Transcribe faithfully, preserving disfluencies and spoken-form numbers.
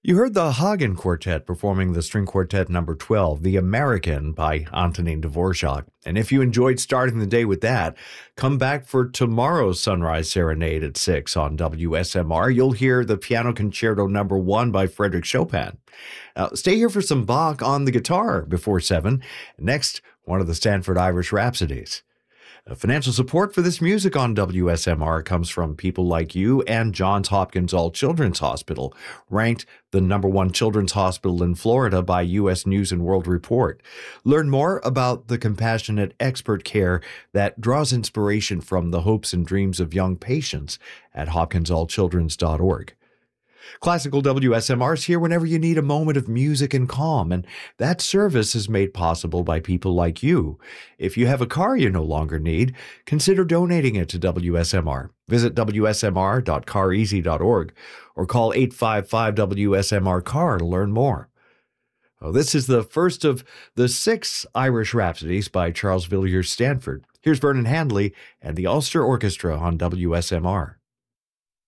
You heard the Hagen Quartet performing the string quartet number twelve, The American by Antonin Dvorak. And if you enjoyed starting the day with that, come back for tomorrow's Sunrise Serenade at six on W S M R. You'll hear the Piano Concerto number one by Frédéric Chopin. Uh, stay here for some Bach on the guitar before seven. Next, one of the Stanford Irish Rhapsodies. Uh, financial support for this music on W S M R comes from people like you and Johns Hopkins All Children's Hospital, ranked the number one children's hospital in Florida by U S News and World Report. Learn more about the compassionate expert care that draws inspiration from the hopes and dreams of young patients at hopkins all children's dot org. Classical W S M R is here whenever you need a moment of music and calm, and that service is made possible by people like you. If you have a car you no longer need, consider donating it to W S M R. Visit w s m r dot car easy dot org or call eight five five W S M R C A R to learn more. Well, this is the first of the six Irish Rhapsodies by Charles Villiers Stanford. Here's Vernon Handley and the Ulster Orchestra on W S M R.